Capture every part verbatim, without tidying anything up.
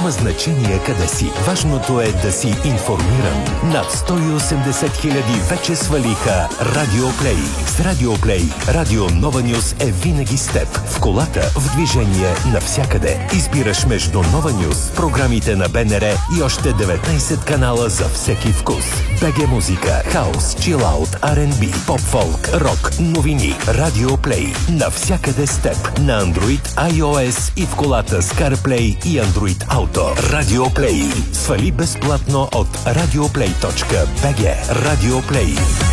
Няма значение къде си. Важното е да си информиран. Над сто и осемдесет хиляди вече свалиха Радио Плей. С Радио Плей Радио Нова Нюс е винаги с теб. В колата, в движение, навсякъде. Избираш между Нова Нюс, програмите на БНР и още деветнайсет канала за всеки вкус. БГ музика, хаус, чилаут, Ар енд Би, поп-фолк, рок, новини. Радио Плей. Навсякъде с теб. На Android, iOS и в колата с CarPlay и Android Auto. Радио Плей. Свали безплатно от радиоплей точка би джи. Радио Плей.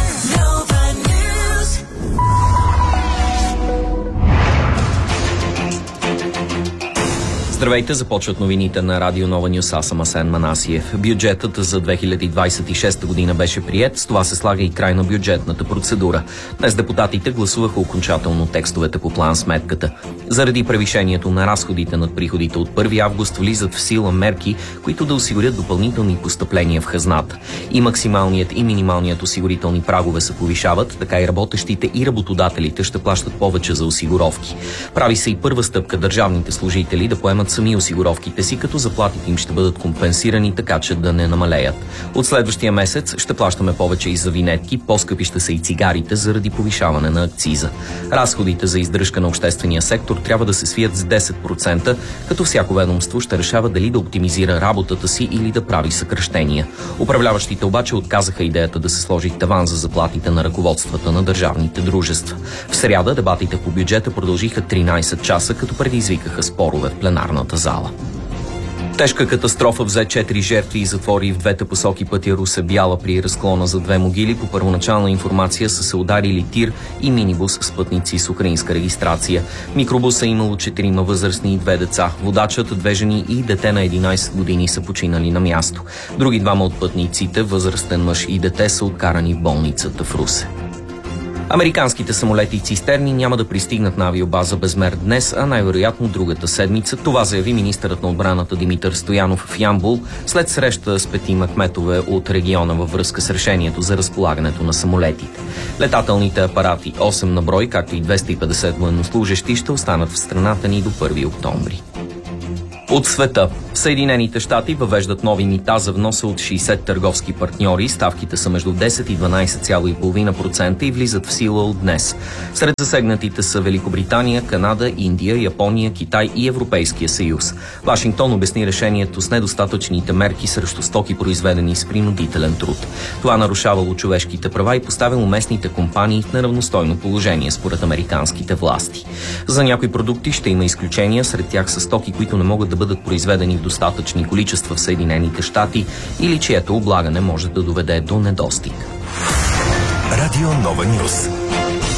Здравейте, започват новините на Радио Нова Нюс. Аз съм Асен Манасиев. Бюджетът за две хиляди двайсет и шеста година беше приет. С това се слага и край на бюджетната процедура. Днес депутатите гласуваха окончателно текстовете по план-сметката. Заради превишението на разходите над приходите от първи август влизат в сила мерки, които да осигурят допълнителни постъпления в хазната. И максималният и минималният осигурителни прагове се повишават, така и работещите и работодателите ще плащат повече за осигуровки. Прави се и първа стъпка държавните служители да поемат сами осигуровките си, като заплатите им ще бъдат компенсирани, така че да не намалеят. От следващия месец ще плащаме повече и за винетки, по-скъпи ще са и цигарите заради повишаване на акциза. Разходите за издръжка на обществения сектор трябва да се свият с десет процента, като всяко ведомство ще решава дали да оптимизира работата си или да прави съкращения. Управляващите обаче отказаха идеята да се сложи таван за заплатите на ръководствата на държавните дружества. В сряда дебатите по бюджета продължиха тринайсет часа, като предизвикаха спорове в пленарната зала. Тежка катастрофа взе четири жертви и затвори в двете посоки пътя Русе-Бяла при разклона за две могили. По първоначална информация са се ударили тир и минибус с пътници с украинска регистрация. Микробуса имало четирима възрастни и две деца. Водачът, две жени и дете на единайсет години са починали на място. Други двама от пътниците, възрастен мъж и дете, са откарани в болницата в Русе. Американските самолети и цистерни няма да пристигнат на авиобаза Безмер днес, а най-вероятно другата седмица. Това заяви министърът на отбраната Димитър Стоянов в Ямбол след среща с петима кметове от региона във връзка с решението за разполагането на самолетите. Летателните апарати, осем на брой, както и двеста и петдесет военнослужещи, ще останат в страната ни до първи октомври. От света. Съединените щати въвеждат нови мита за вноса от шейсет търговски партньори. Ставките са между десет и дванайсет цяло и пет процента и влизат в сила от днес. Сред засегнатите са Великобритания, Канада, Индия, Япония, Китай и Европейския съюз. Вашингтон обясни решението с недостатъчните мерки срещу стоки, произведени с принудителен труд. Това нарушавало човешките права и поставило местните компании в неравностойно положение, според американските власти. За някои продукти ще има изключения, сред тях са стоки, които не могат да бъдат произведени в достатъчни количества в Съединените щати или чието облагане може да доведе до недостиг. Радио Нова Нюс.